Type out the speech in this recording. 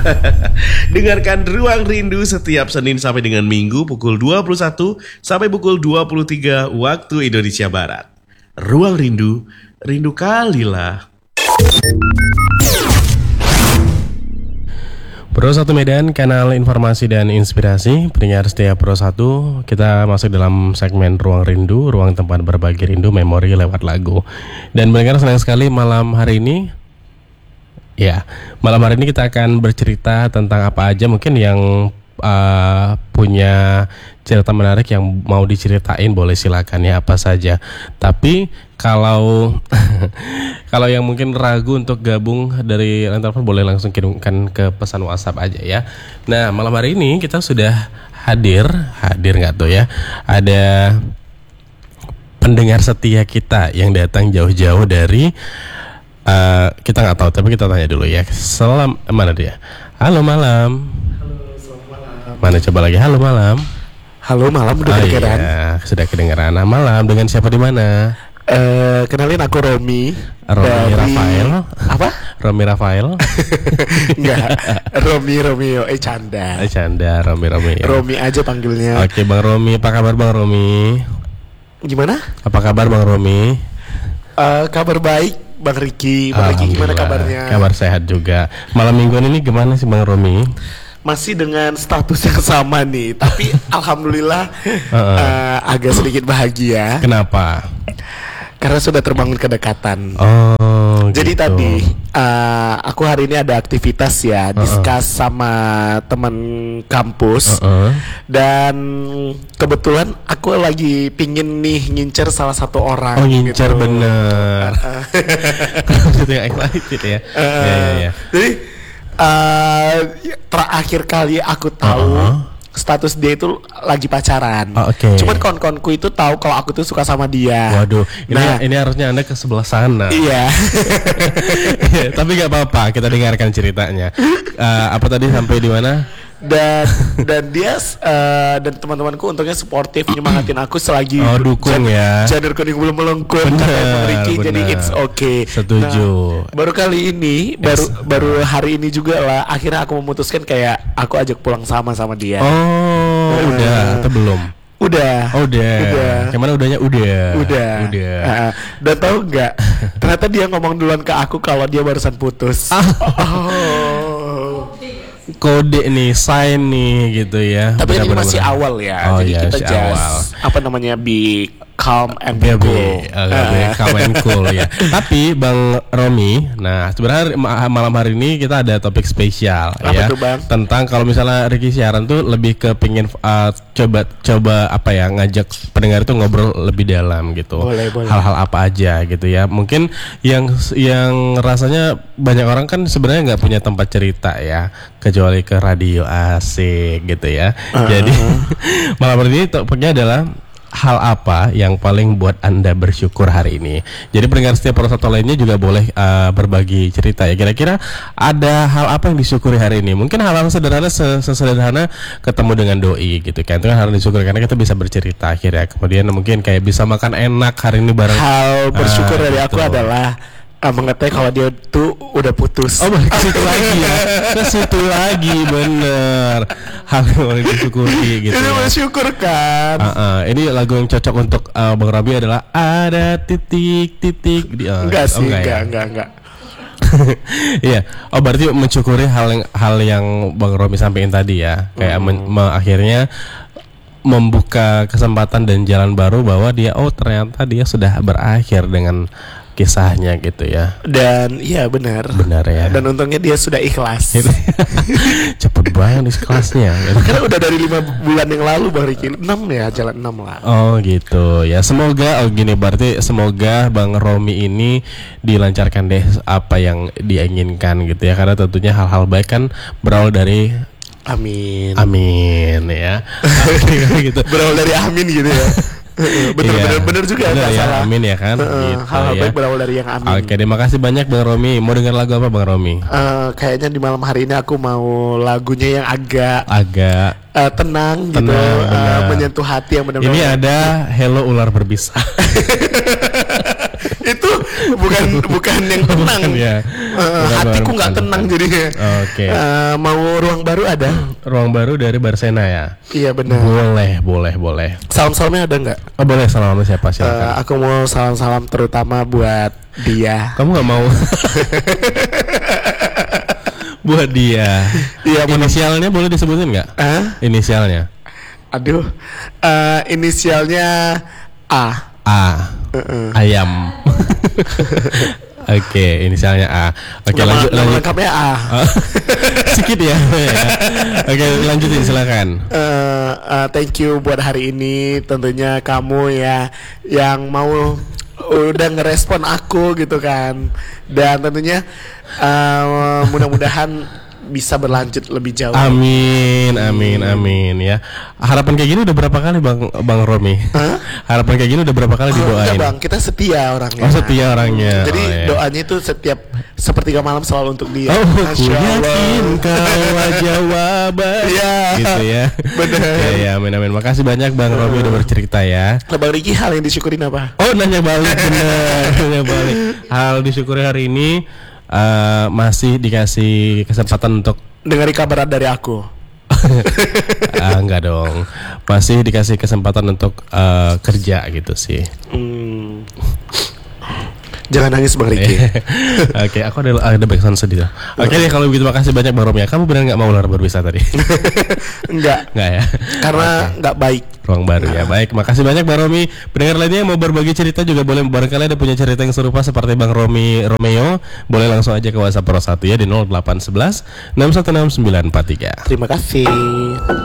Dengarkan Ruang Rindu setiap Senin sampai dengan Minggu pukul 21 sampai pukul 23 waktu Indonesia Barat. Ruang Rindu, rindu kalilah. Pro 1 Medan, kanal informasi dan inspirasi. Pendengar setia Pro 1, kita masuk dalam segmen Ruang Rindu, ruang tempat berbagi rindu memori lewat lagu. Dan pendengar, senang sekali malam hari ini. Ya, malam hari ini kita akan bercerita tentang apa aja mungkin yang punya cerita menarik yang mau diceritain, boleh silakan ya, apa saja. Tapi kalau kalau yang mungkin ragu untuk gabung dari line telepon, boleh langsung kirimkan ke pesan WhatsApp aja ya. Nah, malam hari ini kita sudah hadir nggak tuh ya? Ada pendengar setia kita yang datang jauh-jauh dari kita nggak tahu, tapi kita tanya dulu ya. Mana dia? Halo malam. Mana coba lagi? Halo malam. Halo malam, udah kedengeran? Iya, sudah kedengeran. Nah, malam dengan siapa di mana? Kenalin, aku Romi. Romi Rafael. Apa? Romi Rafael. Enggak. Romeo. Canda. Canda, Romi. Romi aja panggilnya. Oke, Bang Romi, apa kabar Bang Romi? Gimana? Apa kabar Bang Romi? Kabar baik, Bang Riki. Bang Riki gimana kabarnya? Kabar sehat juga. Malam mingguan ini gimana sih Bang Romi? Masih dengan status yang sama nih, tapi alhamdulillah agak sedikit bahagia. Kenapa? Karena sudah terbangun kedekatan. Oh, jadi gitu. tadi aku hari ini ada aktivitas ya, discuss sama teman kampus. Dan kebetulan aku lagi pingin nih ngincer salah satu orang. Oh, ngincer gitu. Bener. Itu yang excited ya. Ya. Jadi terakhir kali aku tahu status dia itu lagi pacaran. Okay. Cuman kawan-kawanku itu tahu kalau aku tuh suka sama dia. Waduh, ini harusnya Anda ke sebelah sana. Iya. Tapi nggak apa-apa, kita dengarkan ceritanya. Apa tadi sampai di mana? Dan dia dan teman-temanku untungnya suportif, nyemangatin aku selagi dukung ya. Janur kuning belum melengkung, kata Ricky, jadi it's okay. Setuju. Nah, baru kali ini, baru hari ini juga lah, akhirnya aku memutuskan kayak aku ajak pulang sama dia. Udah atau belum? Udah. Gimana udahnya? Udah. Dan tahu nggak? Ternyata dia ngomong duluan ke aku kalau dia barusan putus. Kode nih, sign nih gitu ya. Tapi ini masih awal ya. Jadi kita just be calm and cool. Calm and cool ya. Tapi Bang Romi, nah sebenarnya malam hari ini kita ada topik spesial. Apa ya. tuh, Bang? Tentang kalau misalnya Ricky siaran tuh lebih ke pengen coba apa ya, ngajak pendengar itu ngobrol lebih dalam gitu. Boleh. Hal-hal apa aja gitu ya. Mungkin yang rasanya banyak orang kan sebenarnya nggak punya tempat cerita ya, kecuali ke radio, asik gitu ya. Jadi malam hari ini topiknya adalah hal apa yang paling buat Anda bersyukur hari ini. Jadi pendengar setiap Pro 1 lainnya juga boleh berbagi cerita ya. Kira-kira ada hal apa yang disyukuri hari ini? Mungkin hal-hal sederhana, sesederhana ketemu dengan doi gitu kan. Itu kan hal yang disyukuri karena kita bisa bercerita akhirnya. Kemudian mungkin kayak bisa makan enak hari ini bareng. Hal bersyukur dari aku adalah mengetahui kalau dia tuh udah putus. Balik ke situ lagi ya. Ke situ lagi, bener. Hal yang disyukuri gitu. Ini bersyukur kan. Ini lagu yang cocok untuk Bang Robi adalah ada titik. Enggak sih, enggak. Iya. Berarti mensyukuri hal yang Bang Robi sampaikan tadi ya. Kayak akhirnya membuka kesempatan dan jalan baru bahwa dia ternyata dia sudah berakhir dengan kisahnya gitu ya. Dan iya benar ya. Dan untungnya dia sudah ikhlas. Cepet banget ikhlasnya. Karena udah dari 5 bulan yang lalu Bang Riki, 6 ya, jalan 6 lah. Oh gitu ya. Semoga berarti semoga Bang Romi ini dilancarkan deh apa yang dia inginkan gitu ya. Karena tentunya hal-hal baik kan berawal dari amin ya. Gitu. Berawal dari amin gitu ya. Bener juga, nggak salah. Amin ya kan. Gitu, hal baik berawal dari yang amin. Oke, terima kasih banyak Bang Romi. Mau dengar lagu apa Bang Romi? Kayaknya di malam hari ini aku mau lagunya yang agak tenang gitu, menyentuh hati yang benar-benar. Ini ada Hello Ular Berbisa. Itu bukan yang tenang. Bukan, ya. Hatiku nggak tenang jadinya. Oke. Mau ruang baru ada? Ruang baru dari Barsena ya. Iya benar. Boleh. Salam-salamnya ada nggak? Oh, boleh, salam sama siapa? Silakan. Aku mau salam-salam terutama buat dia. Kamu nggak mau? Buat dia. Iya, inisialnya boleh disebutin nggak? Inisialnya. Aduh, inisialnya A. Ayam. Oke, inisialnya A. Oke, lanjut. Lengkapnya A. Sedikit ya. Oke, lanjutin silakan. Thank you buat hari ini. Tentunya kamu ya yang mau udah ngerespon aku gitu kan. Dan tentunya mudah-mudahan bisa berlanjut lebih jauh. Amin ya. Harapan kayak gini udah berapa kali Bang Romi? Harapan kayak gini udah berapa kali didoain? Enggak Bang, kita setia orangnya. Oh, setia orangnya. Jadi doanya itu setiap sepertiga malam selalu untuk dia. Oh, aku yakin kau jawaban. Iya. Gitu ya. Benar. Ya, amin. Makasih banyak Bang Romi udah bercerita ya. Bang Riki, hal yang disyukurin apa? Oh, nanya balik bener. Nanya balik. Hal disyukuri hari ini masih dikasih kesempatan untuk dengari kabar dari aku. Enggak dong. Masih dikasih kesempatan untuk kerja gitu sih. Jangan nangis Bang Riki. Oke, aku ada backsound sedih. Oke deh, kalau begitu makasih banyak Bang Romi. Kamu benar nggak mau ular berbisa tadi? Enggak ya. Karena nggak baik. Ruang baru ya. Baik, makasih banyak Bang Romi. Pendengar lainnya yang mau berbagi cerita juga boleh, barangkali ada punya cerita yang serupa seperti Bang Romeo, boleh langsung aja ke WhatsApp Pro 1 ya di 0811 616 943. Terima kasih.